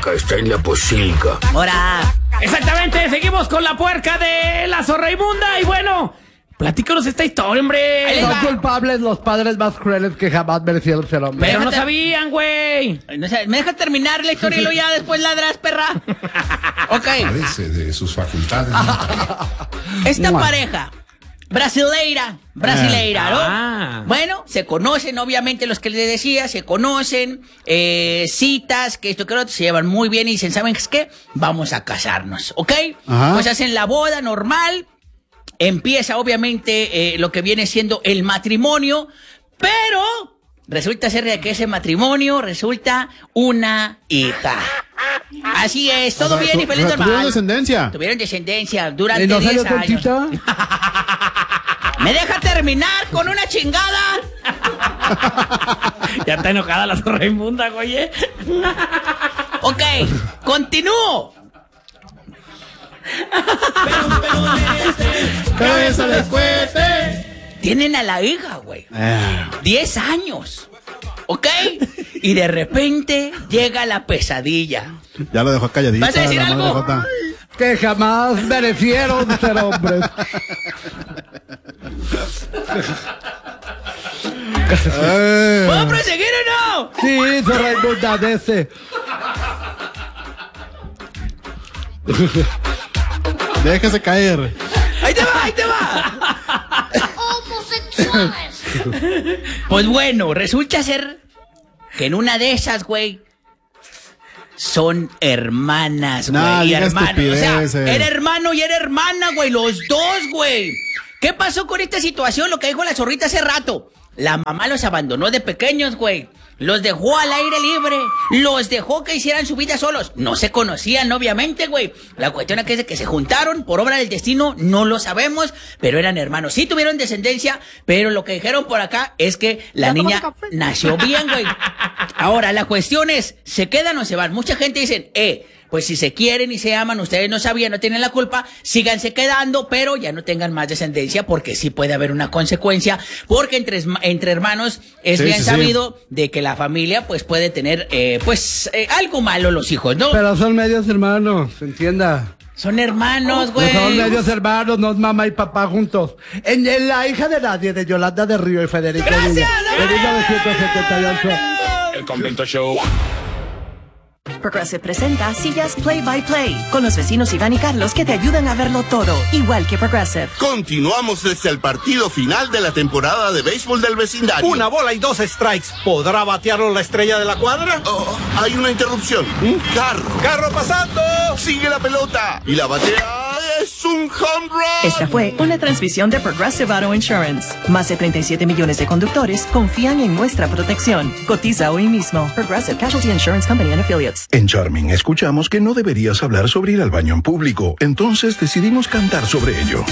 puerca está en la pocilga. ¡Hora! Exactamente, seguimos con la puerca de la zorra inmunda. Y bueno, platícanos esta historia, hombre. Son culpables los padres más crueles que jamás merecieron ser hombres. Pero no sabían, güey. No sé, ¿me dejas terminar la historia y luego ya después ladras, perra? Ok. Parece de sus facultades. Esta pareja brasileira, ¿no? Bueno, se conocen, obviamente, los que les decía, se conocen, citas, que esto que lo otro, se llevan muy bien y dicen, ¿saben qué? Vamos a casarnos, ¿ok? Ajá. Pues hacen la boda normal, empieza, obviamente, lo que viene siendo el matrimonio, pero resulta ser de que ese matrimonio resulta una hija. Así es, todo bien y feliz normal. ¿Tuvieron descendencia? Tuvieron descendencia durante ¿Y no 10 salió años. tontita? ¿Me deja terminar con una chingada? Ya está enojada la zorra inmunda, güey. Ok, continúo. ¡Cabeza de cohete! Tienen a la hija, güey. 10 años. ¿Ok? Y de repente llega la pesadilla. Ya lo dejó calladito. ¿Vas a decir la madre algo? Jota. Que jamás merecieron ser hombres. ¿Puedo proseguir o no? Sí, zorra inmunda de ese. Déjese caer. Ahí te va, ahí te va. Pues bueno, resulta ser que en una de esas, güey, son hermanas, güey. Nah, Y diga hermanos. O sea, estupideces. era hermano y era hermana, güey. Los dos, güey. ¿Qué pasó con esta situación? Lo que dijo la zorrita hace rato. La mamá los abandonó de pequeños, güey. Los dejó al aire libre. Los dejó que hicieran su vida solos. No se conocían, obviamente, güey. La cuestión es que se juntaron por obra del destino. No lo sabemos, pero eran hermanos. Sí tuvieron descendencia, pero lo que dijeron por acá es que la niña nació bien, güey. Ahora, la cuestión es, ¿se quedan o se van? Mucha gente dice, pues si se quieren y se aman, ustedes no sabían, no tienen la culpa, síganse quedando, pero ya no tengan más descendencia, porque sí puede haber una consecuencia, porque entre hermanos es Sí, bien sí, sabido de que la familia pues puede tener algo malo los hijos, ¿no? Pero son medios hermanos, ¿se entienda? Son hermanos, No son güey. medios hermanos, no es mamá y papá juntos. En La hija de nadie, de Yolanda de Río y Federico ¡Gracias, Niño, de Daniel! 1978. El Convento Show. Progressive presenta Sillas Play by Play con los vecinos Iván y Carlos que te ayudan a verlo todo, igual que Progressive. Continuamos desde el partido final de la temporada de béisbol del vecindario. Una bola y 2 strikes. ¿Podrá batearlo la estrella de la cuadra? Oh, hay una interrupción. Un carro. ¡Carro pasando! Sigue la pelota. Y la batea es un home run. Esta fue una transmisión de Progressive Auto Insurance. Más de 37 millones de conductores confían en nuestra protección. Cotiza hoy mismo. Progressive Casualty Insurance Company and Affiliates. En Charming escuchamos que no deberías hablar sobre ir al baño en público, entonces decidimos cantar sobre ello.